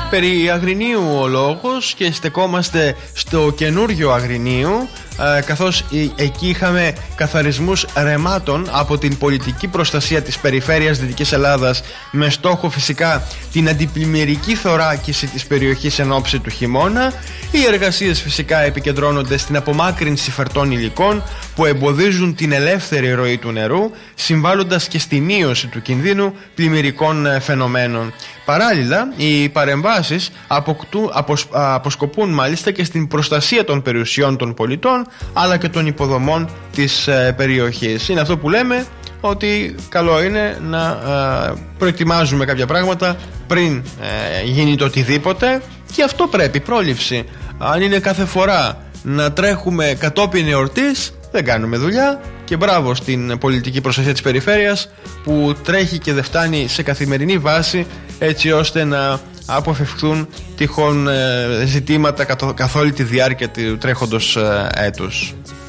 Περί Αγρινίου ο λόγος και στεκόμαστε στο καινούριο Αγρινίου, καθώς εκεί είχαμε καθαρισμούς ρεμάτων από την πολιτική προστασία της περιφέρειας Δυτικής Ελλάδας, με στόχο φυσικά την αντιπλημμυρική θωράκιση της περιοχής εν ώψη του χειμώνα. Οι εργασίες φυσικά επικεντρώνονται στην απομάκρυνση φερτών υλικών που εμποδίζουν την ελεύθερη ροή του νερού, συμβάλλοντας και στη μείωση του κινδύνου πλημμυρικών φαινομένων. Παράλληλα, οι παρεμβάσεις αποσκοπούν μάλιστα και στην προστασία των περιουσιών των πολιτών, αλλά και των υποδομών της περιοχής. Είναι αυτό που λέμε, ότι καλό είναι να προετοιμάζουμε κάποια πράγματα πριν γίνει το οτιδήποτε, και αυτό πρέπει, πρόληψη. Αν είναι κάθε φορά να τρέχουμε κατόπιν εορτής, δεν κάνουμε δουλειά. Και μπράβο στην πολιτική προστασία της περιφέρειας που τρέχει και δεν φτάνει σε καθημερινή βάση, έτσι ώστε να αποφευχθούν τυχόν ζητήματα καθ' όλη τη διάρκεια του τρέχοντος έτους.